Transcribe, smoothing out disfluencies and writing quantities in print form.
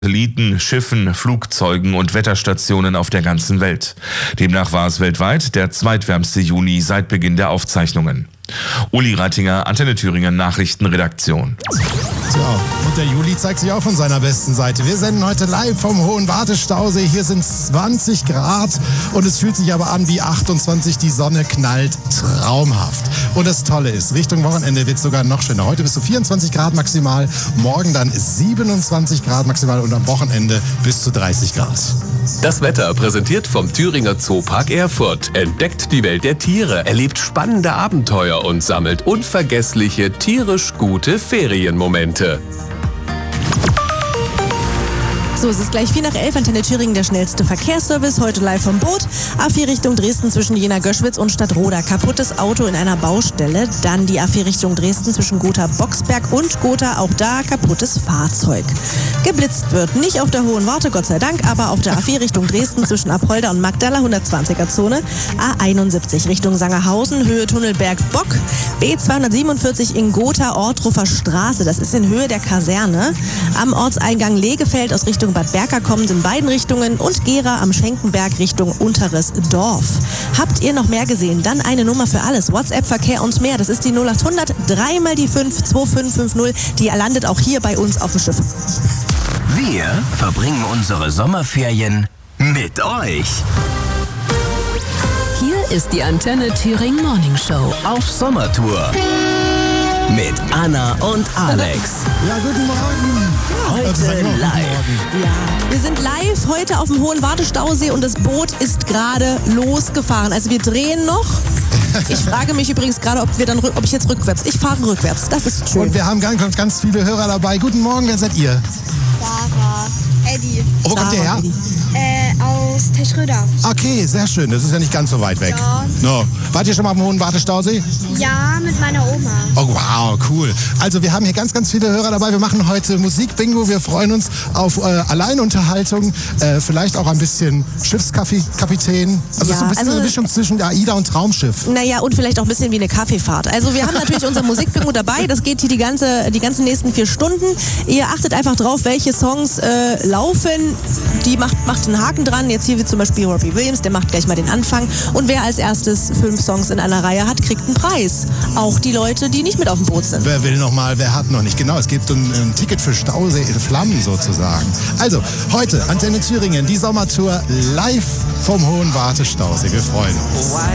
Satelliten, Schiffen, Flugzeugen und Wetterstationen auf der ganzen Welt. Demnach war es weltweit der zweitwärmste Juni seit Beginn der Aufzeichnungen. Uli Reitinger, Antenne Thüringen Nachrichtenredaktion. Tja, und der Juli zeigt sich auch von seiner besten Seite. Wir senden heute live vom Hohen Wartestausee. Hier sind 20 Grad und es fühlt sich aber an wie 28. Die Sonne knallt traumhaft. Und das Tolle ist, Richtung Wochenende wird es sogar noch schöner. Heute bis zu 24 Grad maximal, morgen dann 27 Grad maximal und am Wochenende bis zu 30 Grad. Das Wetter präsentiert vom Thüringer Zoopark Erfurt. Entdeckt die Welt der Tiere, erlebt spannende Abenteuer und sammelt unvergessliche, tierisch gute Ferienmomente. So, es ist gleich 11:04, Antenne Thüringen, der schnellste Verkehrsservice. Heute live vom Boot. A4 Richtung Dresden zwischen Jena-Göschwitz und Stadtroda. Kaputtes Auto in einer Baustelle. Dann die A4 Richtung Dresden zwischen Gotha-Boxberg und Gotha. Auch da kaputtes Fahrzeug. Geblitzt wird nicht auf der Hohen Warte, Gott sei Dank, aber auf der A4 Richtung Dresden zwischen Apolda und Magdala, 120er-Zone. A71 Richtung Sangerhausen, Höhe Tunnelberg-Bock. B247 in Gotha, Ortruffer Straße. Das ist in Höhe der Kaserne. Am Ortseingang Legefeld aus Richtung Bad Berka kommend in beiden Richtungen und Gera am Schenkenberg Richtung Unteres Dorf. Habt ihr noch mehr gesehen? Dann eine Nummer für alles. WhatsApp, Verkehr und mehr. Das ist die 0800 3 mal die 5 2550. Die landet auch hier bei uns auf dem Schiff. Wir verbringen unsere Sommerferien mit euch. Hier ist die Antenne Thüringen Morning Show Auf Sommertour. Mit Anna und Alex. Ja, guten Morgen. Heute live. Ja, wir sind live heute auf dem Hohen Wartestausee und das Boot ist gerade losgefahren. Also wir drehen noch. Ich frage mich übrigens gerade, ob ich jetzt rückwärts. Ich fahre rückwärts. Das ist schön. Und wir haben ganz viele Hörer dabei. Guten Morgen, wer seid ihr? Sarah. Eddie. Wo kommt ihr her? Aus Teschröder. Okay, sehr schön. Das ist ja nicht ganz so weit weg. Ja. No. Wart ihr schon mal auf dem Hohen Wartestausee? Ja, mit meiner Oma. Oh, wow, cool. Also wir haben hier ganz viele Hörer dabei. Wir machen heute Musikbingo. Wir freuen uns auf Alleinunterhaltung, vielleicht auch ein bisschen Schiffskapitän. Also Ja, so ein bisschen eine Mischung zwischen der AIDA und Traumschiff. Naja, und vielleicht auch ein bisschen wie eine Kaffeefahrt. Also wir haben natürlich unser Musikbingo dabei. Das geht hier die ganzen nächsten 4 Stunden. Ihr achtet einfach drauf, welche Songs laufen. Die macht einen Haken dran. Jetzt hier wie zum Beispiel Robbie Williams, der macht gleich mal den Anfang. Und wer als erstes 5 Songs in einer Reihe hat, kriegt einen Preis. Auch die Leute, die nicht mit auf dem Boot sind. Wer will noch mal, wer hat noch nicht? Genau, es gibt ein Ticket für Stausee in Flammen sozusagen. Also, heute Antenne Thüringen, die Sommertour live vom Hohen Wartestausee. Wir freuen uns.